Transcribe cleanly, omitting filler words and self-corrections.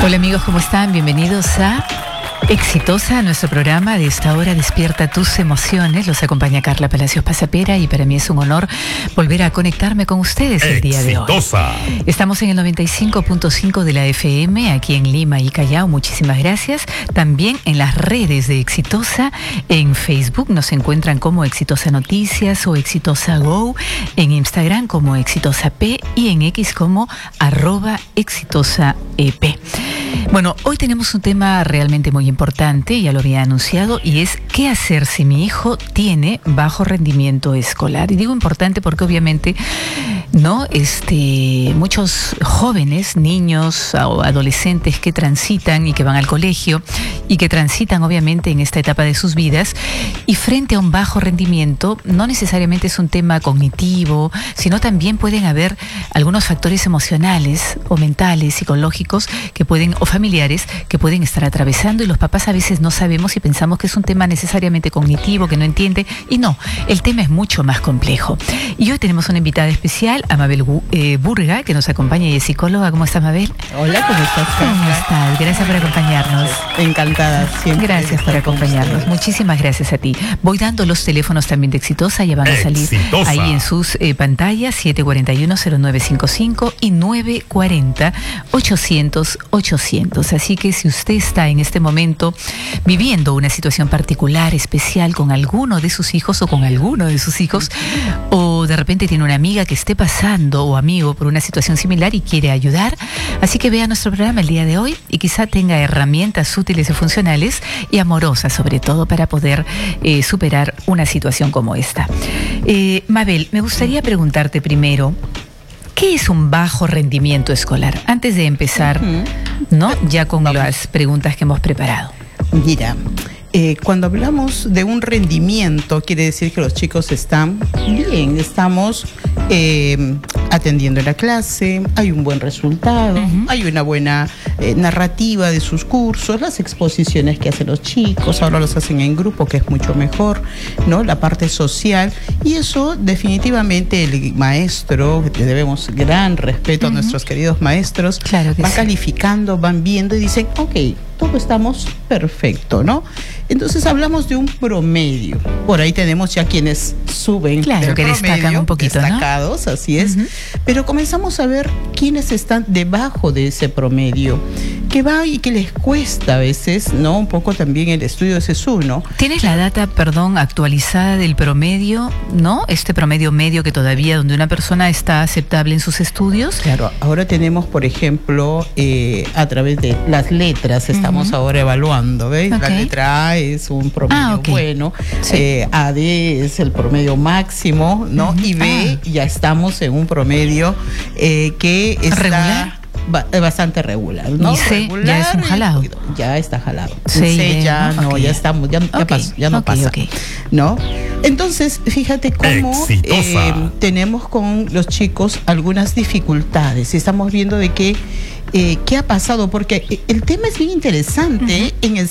Hola amigos, ¿cómo están? Bienvenidos a Exitosa, nuestro programa de esta hora Despierta tus emociones. Los acompaña Carla Palacios Pasapera y para mí es un honor volver a conectarme con ustedes el día de hoy. Estamos en el 95.5 de la FM aquí en Lima y Callao. Muchísimas gracias. También en las redes de Exitosa, en Facebook nos encuentran como Exitosa Noticias o Exitosa Go, en Instagram como Exitosa P y en X como @ExitosaEP. Bueno, hoy tenemos un tema realmente muy importante, ya lo había anunciado, y es qué hacer si mi hijo tiene bajo rendimiento escolar. Y digo importante porque obviamente muchos jóvenes, niños o adolescentes que transitan y que van al colegio y que transitan obviamente en esta etapa de sus vidas, y frente a un bajo rendimiento no necesariamente es un tema cognitivo, sino también pueden haber algunos factores emocionales o mentales, psicológicos que pueden, o familiares que pueden estar atravesando, y los papás a veces no sabemos y pensamos que es un tema necesariamente cognitivo, que no entiende, y no, el tema es mucho más complejo. Y hoy tenemos una invitada especial, a Mabel Burga, que nos acompaña y es psicóloga. ¿Cómo estás, Mabel? Hola, ¿cómo estás? ¿Cómo estás? Gracias por acompañarnos. Encantada, siempre. Gracias por acompañarnos. Muchísimas gracias a ti. Voy dando los teléfonos también de Exitosa, ya van a salir ahí en sus pantallas, 741-0955 y 940-800-800. Así que si usted está en este momento viviendo una situación particular, especial, con alguno de sus hijos o con alguno de sus hijos, o de repente tiene una amiga que esté pasando o amigo por una situación similar y quiere ayudar, así que vea nuestro programa el día de hoy y quizá tenga herramientas útiles y funcionales y amorosas sobre todo para poder superar una situación como esta. Mabel, me gustaría preguntarte primero, ¿qué es un bajo rendimiento escolar? Antes de empezar, ya con las preguntas que hemos preparado. Mira, cuando hablamos de un rendimiento, quiere decir que los chicos están bien, estamos atendiendo la clase, hay un buen resultado, hay una buena narrativa de sus cursos, las exposiciones que hacen los chicos, ahora los hacen en grupo, que es mucho mejor, ¿no? La parte social, y eso definitivamente el maestro, que debemos gran respeto a nuestros queridos maestros, claro que van sí, calificando, van viendo y dicen, ok, todo estamos perfecto, ¿no? Entonces hablamos de un promedio. Por ahí tenemos ya quienes suben, claro, que promedio, destacan un poquito, destacados, ¿no? Así es. Pero comenzamos a ver quiénes están debajo de ese promedio, que va y que les cuesta a veces, ¿no? Un poco también el estudio de CESU, ¿no? ¿Tienes la data, actualizada del promedio, ¿no? Este promedio medio que todavía donde una persona está aceptable en sus estudios. Claro, ahora tenemos, por ejemplo, a través de las letras, estamos ahora evaluando, ¿ves? La letra A es un promedio bueno, sí. AD es el promedio máximo, ¿no? Y B ya estamos en un promedio que está ¿regular? Bastante regular, ¿no? Y C regular, ya es un jalado. Ya está jalado. C ya no, ya estamos, ya pasó, ya no pasa, ¿no? Entonces, fíjate cómo tenemos con los chicos algunas dificultades. Estamos viendo de qué ha pasado, porque el tema es bien interesante en el